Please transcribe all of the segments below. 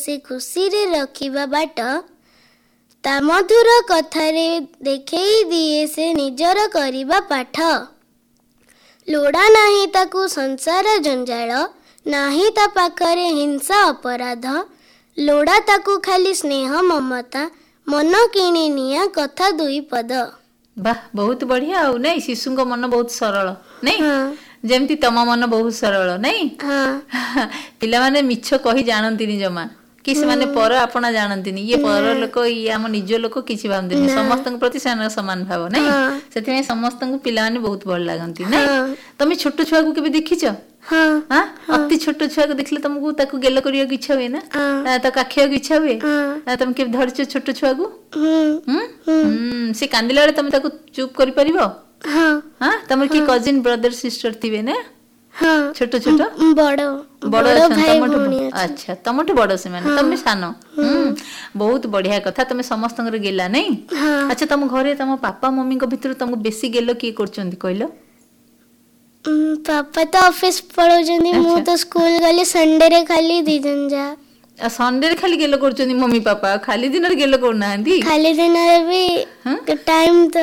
ହସି ଖୁସିରେ ରଖିବା ବାଟ। ତା ମଧୁର କଥାରେ ଦେଖେଇ ଦିଏ ସେ ନିଜର କରିବା ପାଠ। ଲୋଡ଼ା ନାହିଁ ତାକୁ ସଂସାର ଜଞ୍ଜାଳ, ନାହିଁ ତା ପାଖରେ ହିଂସା ଅପରାଧ। ଲୋଡ଼ା ତାକୁ ଖାଲି ସ୍ନେହ ମମତା, ମନ କିଣି ନିଆ କଥା ଦୁଇ ପଦ। ବାଃ, ବହୁତ ବଢିଆ ଆଉ ନାଇଁ। ଶିଶୁଙ୍କ ମନ ବହୁତ ସରଳ ନାଇଁ, ଯେମିତି ତମ ମନ ବହୁତ ସରଳ ନାଇଁ। ପିଲାମାନେ ମିଛ କହି ଜାଣନ୍ତିନି ଜମା, କି ସେମାନେ ପର ଆପଣା ଜାଣନ୍ତିନି। ଇଏ ପର ଲୋକ, ଇଏ ଆମ ନିଜ ଲୋକ କିଛି ଭାବନ୍ତିନି। ସମସ୍ତଙ୍କ ପ୍ରତି ସେମାନଙ୍କ ସମାନ ଭାବ ନାଇଁ। ସେଥିପାଇଁ ସମସ୍ତଙ୍କୁ ପିଲାମାନେ ବହୁତ ଭଲ ଲାଗନ୍ତି ନାଇଁ। ତମେ ଛୋଟ ଛୁଆକୁ କେବେ ଦେଖିଛ? ଅତି ଛୋଟ ଛୁଆକୁ ଦେଖିଲେ ତମକୁ ତାକୁ ଗେଲ କରିବାକୁ ଇଚ୍ଛା ହୁଏ ନା? ତାକୁ କାଖେଇବାକୁ ଇଚ୍ଛା ହୁଏ? ତମେ କେବେ ଧରିଛ ଛୋଟ ଛୁଆକୁ? ସେ କାନ୍ଦିଲା ବେଳେ ତମେ ତାକୁ ଚୁପ୍ କରିପାରିବ? ତମର କି କଜିନ ବ୍ରଦର ସିଷ୍ଟର ଥିବେ ନା? ଛୋଟ ଛୋଟ ବଡ ଅଛନ୍ତି? ଆଚ୍ଛା, ତମଠୁ ବଡ ସେମାନେ, ତମେ ସାନ। ବହୁତ ବଢିଆ କଥା, ତମେ ସମସ୍ତଙ୍କର ଗେଲା ନାଇଁ। ଆଚ୍ଛା, ତମ ଘରେ ତମ ପାପା ମମିଙ୍କ ଭିତରୁ ତମକୁ ବେଶୀ ଗେଲ କିଏ କରୁଛନ୍ତି କହିଲ? ପାପା ତ ଅଫିସ ପଳାଉଛନ୍ତି, ମୁଁ ତ ସ୍କୁଲ ଗଲେ ସଣ୍ଡେରେ ଖାଲି 2 ଜଣ ଯା। ସଣ୍ଡେରେ ଖାଲି ଗେଲ କରୁଛନ୍ତି ମମି ପାପା, ଖାଲି ଦିନରେ ଗେଲ କରୁନାହାନ୍ତି? ଖାଲି ଦିନରେ ବି ଟାଇମ ତ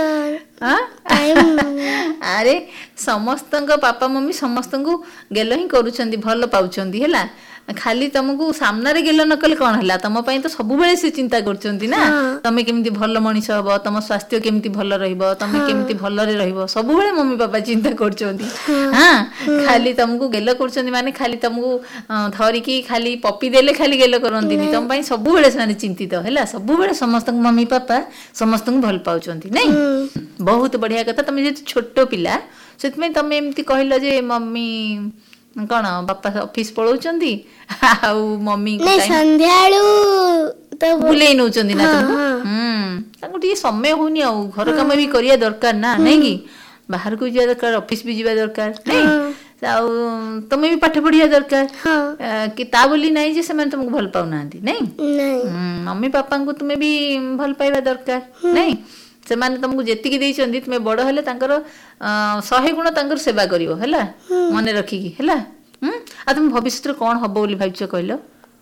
ଆରେ ସମସ୍ତଙ୍କ ପାପା ମମି ସମସ୍ତଙ୍କୁ ଗେଲ ହିଁ କରୁଛନ୍ତି, ଭଲ ପାଉଛନ୍ତି ହେଲା। ଖାଲି ତମକୁ ସାମ୍ନାରେ ଗେଲ ନ କଲେ କଣ ହେଲା? ତମ ପାଇଁ ତ ସବୁବେଳେ ସେ ଚିନ୍ତା କରୁଛନ୍ତି ନା, ତମେ କେମିତି ଭଲ ମଣିଷ ହବ, ତମ ସ୍ୱାସ୍ଥ୍ୟ କେମିତି ଭଲ ରହିବ, ତମେ କେମିତି ଭଲରେ ରହିବ, ସବୁବେଳେ ମମି ପାପା ଚିନ୍ତା କରୁଛନ୍ତି। ଖାଲି ତମକୁ ଗେଲ କରୁଛନ୍ତି ମାନେ ଖାଲି ତମକୁ ଧରିକି ଖାଲି ପପି ଦେଲେ ଖାଲି ଗେଲ କରନ୍ତିନି, ତମ ପାଇଁ ସବୁବେଳେ ସେମାନେ ଚିନ୍ତିତ ହେଲା। ସବୁବେଳେ ସମସ୍ତଙ୍କୁ ମମି ପାପା ସମସ୍ତଙ୍କୁ ଭଲ ପାଉଛନ୍ତି ନାଇଁ। ବହୁତ ବଢିଆ କଥା। ତମେ ଯେହେତୁ ଛୋଟ ପିଲା ସେଥିପାଇଁ ତମେ ଏମିତି କହିଲ ଯେ ମମି କଣ ବାପା ଅଫିସ ପଳାଉଛନ୍ତି ଆଉ ମମି ସନ୍ଧ୍ୟାବେଳୁ ବୁଲେଇ ନଉଛନ୍ତି ନା ତମକୁ? ତାଙ୍କୁ ଟିକେ ସମୟ ହଉନି ଆଉ, ଘର କାମ ବି କରିବା ଦରକାର ନା ନାଇଁ କି? ବାହାରକୁ ଯିବା ଦରକାର, ଅଫିସ ବି ଯିବା ଦରକାର ନାଇଁ। ଆଉ ତମେ ବି ପାଠ ପଢିବା ଦରକାର, କି ତା ବୋଲି ନାଇଁ ଯେ ସେମାନେ ତମକୁ ଭଲ ପାଉନାହାନ୍ତି ନାଇଁ। ମମି ପାପାଙ୍କୁ ତୁମେ ବି ଭଲ ପାଇବା ଦରକାର ନାଇଁ। ସେମାନେ ତମକୁ ଯେତିକି ଦେଇଛନ୍ତି, ତୁମେ ବଡ ହେଲେ ତାଙ୍କର 100 ଗୁଣ ତାଙ୍କର ସେବା କରିବ ହେଲା, ମନେ ରଖିକି ହେଲା। ଆଉ ତମେ ଭବିଷ୍ୟତରେ କଣ ହବ ବୋଲି ଭାବିଛ କହିଲ?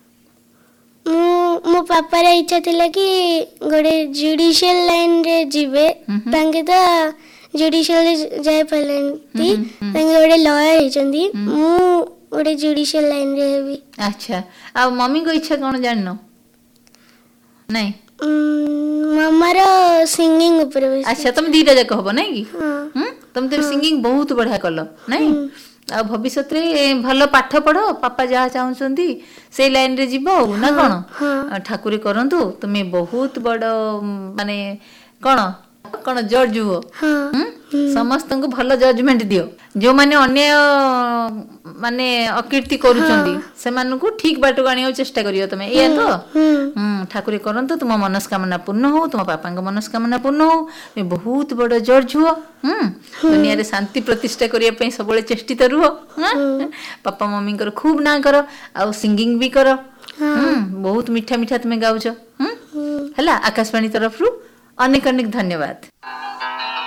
ମୋ ପାପାର ଇଚ୍ଛା ଥିଲା କି ଗୋଟେ ଜୁଡିସିଆଲ ଲାଇନରେ ଯିବେ। ତାଙ୍କେ ତ ଜୁଡିସିଆଲ ଯାଇପାରିଲେନ୍ତି, ତାଙ୍କେ ଗୋଟେ ଲୟର ହେଇଛନ୍ତି। ମୁଁ ଗୋଟେ ଜୁଡିସିଆଲ ଲାଇନରେ ହେବି। ଆଚ୍ଛା, ଆଉ ମମିଙ୍କ ଇଚ୍ଛା କଣ ଜାଣିନ? ନାଇଁ, ମାମାର ସିଙ୍ଗିଂ ଉପରେ। ଆଚ୍ଛା, ତମେ ଦିଟା ଯାକ ହବ ନାଇଁ କି? ତମେ ତ ସିଙ୍ଗିଂ ବହୁତ ବଢିଆ କଲ ନାଇଁ। ଆଉ ଭବିଷ୍ୟତରେ ଭଲ ପାଠ ପଢ, ପାପା ଯାହା ଚାହୁଁଛନ୍ତି ସେଇ ଲାଇନରେ ଯିବ ଆଉ ନା କଣ? ଠାକୁର କରନ୍ତୁ ତୁମେ ବହୁତ ବଡ ମାନେ କଣ କଣ ଜଜ୍ ହୁଅ। ସମସ୍ତଙ୍କୁ ଭଲ ଜଜମେଣ୍ଟ ଦିଅ। ଯୋଉମାନେ ଅନ୍ୟାୟ ମାନେ ଅକୀର୍ତ୍ତି କରୁଛନ୍ତି ସେମାନଙ୍କୁ ଠିକ ବାଟକୁ ଆଣିବାକୁ ଚେଷ୍ଟା କରିବ ତମେ, ଏଇଆ ତ? ଠାକୁର କରନ୍ତୁ ତୁମ ମନସ୍କାମନା ପୂର୍ଣ୍ଣ ହଉ, ତୁମ ବାପାଙ୍କ ମନସ୍କାମନା ପୂର୍ଣ୍ଣ ହଉ, ତୁମେ ବହୁତ ବଡ ଜଜ୍ ହୁଅ। ଦୁନିଆରେ ଶାନ୍ତି ପ୍ରତିଷ୍ଠା କରିବା ପାଇଁ ସବୁବେଳେ ଚେଷ୍ଟିତ ରୁହ। ପାପା ମମିଙ୍କର ଖୁବ ନାଁ କର, ଆଉ ସିଙ୍ଗିଂ ବି କର। ବହୁତ ମିଠା ମିଠା ତୁମେ ଗାଉଛ ହେଲା। ଆକାଶବାଣୀ ତରଫରୁ ଅନେକ ଅନେକ ଧନ୍ୟବାଦ।